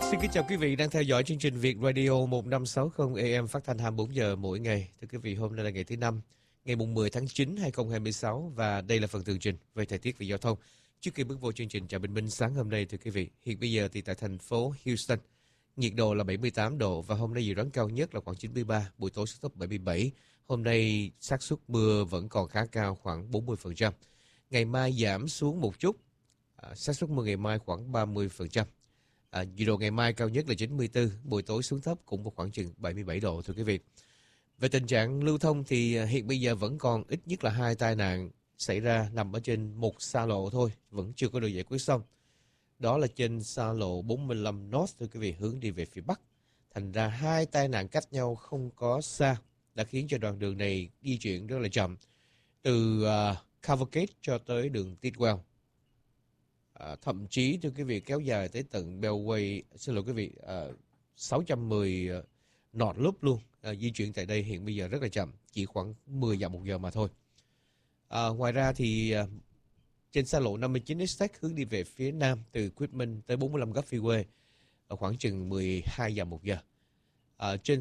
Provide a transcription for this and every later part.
Xin kính chào quý vị đang theo dõi chương trình Việt Radio 1560 AM phát thanh 24 giờ mỗi ngày. Thưa quý vị, hôm nay là ngày thứ Năm, ngày mùng 10 tháng 9 2026 và đây là phần tường trình về thời tiết và giao thông. Trước khi bước vào chương trình chào bình minh sáng hôm nay, thưa quý vị, hiện bây giờ thì tại thành phố Houston, nhiệt độ là 78 độ và hôm nay dự đoán cao nhất là khoảng 93, buổi tối xuống thấp 77. Hôm nay xác suất mưa vẫn còn khá cao, khoảng 40%. Ngày mai giảm xuống một chút, xác suất mưa ngày mai khoảng 30%. Nhiệt độ ngày mai cao nhất là 94, buổi tối xuống thấp cũng vào khoảng chừng 77 độ, thưa quý vị. Về tình trạng lưu thông thì hiện bây giờ vẫn còn ít nhất là 2 tai nạn xảy ra nằm ở trên một xa lộ thôi, vẫn chưa có được giải quyết xong. Đó là trên xa lộ 45 North, thưa quý vị, hướng đi về phía Bắc. Thành ra 2 tai nạn cách nhau không có xa đã khiến cho đoạn đường này di chuyển rất là chậm. Từ Cavalcade cho tới đường Tidwell. Thậm chí thưa quý vị kéo dài tới tận Beltway, xin lỗi quý vị, 610 North Loop luôn. Di chuyển tại đây hiện bây giờ rất là chậm, chỉ khoảng 10 dặm một giờ mà thôi. Ngoài ra thì trên xa lộ 59 Essex hướng đi về phía Nam từ Quitman tới 45 Guffey ở khoảng chừng 12 dặm một giờ. Trên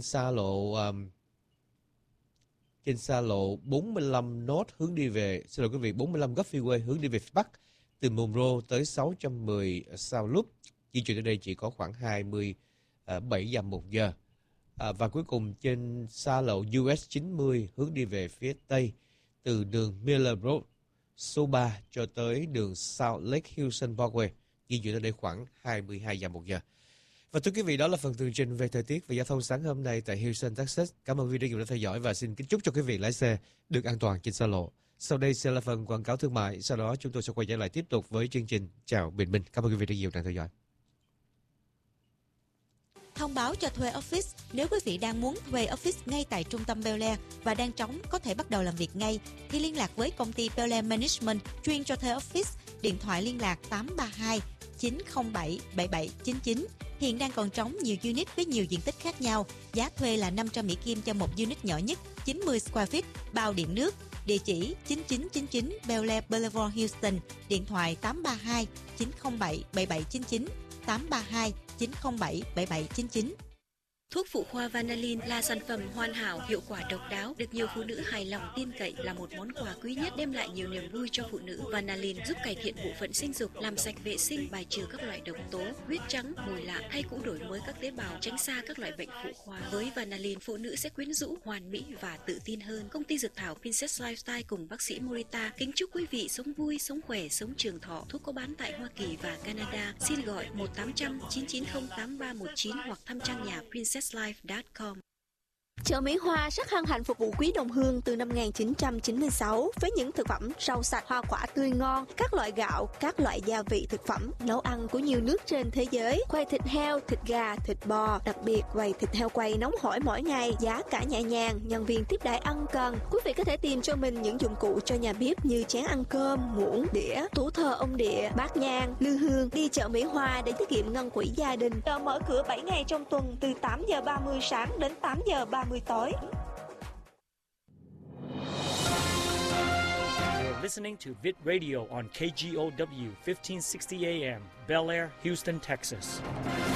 xa lộ 45 North hướng đi về, xin lỗi quý vị, 45 Guffey hướng đi về phía Bắc từ Monroe tới 610 South Loop, di chuyển tới đây chỉ có khoảng 27 dặm một giờ. Và cuối cùng trên xa lộ US 90 hướng đi về phía Tây từ đường Miller Road số 3 cho tới đường South Lake Houston Parkway, di chuyển tới đây khoảng 22 dặm một giờ. Và thưa quý vị, đó là phần tường trình về thời tiết và giao thông sáng hôm nay tại Houston, Texas. Cảm ơn quý vị đã theo dõi và xin kính chúc cho quý vị lái xe được an toàn trên xa lộ. Sau đây sẽ là phần quảng cáo thương mại, sau đó chúng tôi sẽ quay trở lại tiếp tục với chương trình Chào Bình Minh. Cảm ơn quý vị rất nhiều đang theo dõi. Thông báo cho thuê office. Nếu quý vị đang muốn thuê office ngay tại trung tâm Bel Air và đang trống có thể bắt đầu làm việc ngay, thì liên lạc với công ty Bel Air Management chuyên cho thuê office. Điện thoại liên lạc 832 907 7799. Hiện đang còn trống nhiều unit với nhiều diện tích khác nhau. Giá thuê là 500 Mỹ Kim cho một unit nhỏ nhất, 90 square feet, bao điện nước. Địa chỉ 9999 Bel Air Boulevard, Houston. Điện thoại 832 907 7799, 832 907 7799. Thuốc phụ khoa Vanalin là sản phẩm hoàn hảo, hiệu quả độc đáo, được nhiều phụ nữ hài lòng tin cậy, là một món quà quý nhất đem lại nhiều niềm vui cho phụ nữ. Vanalin giúp cải thiện bộ phận sinh dục, làm sạch vệ sinh, bài trừ các loại độc tố, huyết trắng, mùi lạ hay cũng đổi mới các tế bào, tránh xa các loại bệnh phụ khoa. Với Vanalin, phụ nữ sẽ quyến rũ, hoàn mỹ và tự tin hơn. Công ty dược thảo Princess Lifestyle cùng bác sĩ Morita kính chúc quý vị sống vui, sống khỏe, sống trường thọ. Thuốc có bán tại Hoa Kỳ và Canada. Xin gọi 1-800-990-8319 hoặc thăm trang nhà princesslife.com. Chợ Mỹ Hoa rất hân hạnh phục vụ quý đồng hương từ năm 1996 với những thực phẩm rau sạch, hoa quả tươi ngon, các loại gạo, các loại gia vị thực phẩm nấu ăn của nhiều nước trên thế giới, quầy thịt heo, thịt gà, thịt bò, đặc biệt quầy thịt heo quay nóng hổi mỗi ngày, giá cả nhẹ nhàng, nhân viên tiếp đãi ân cần. Quý vị có thể tìm cho mình những dụng cụ cho nhà bếp như chén ăn cơm, muỗng, đĩa, tủ thờ ông địa, bát nhang, lư hương. Đi chợ Mỹ Hoa để tiết kiệm ngân quỹ gia đình. Chợ mở cửa 7 ngày trong tuần từ 8 giờ 30 sáng đến 8 giờ 30 tối. You're listening to Vid Radio on KGOW 1560 AM, Bel Air, Houston, Texas.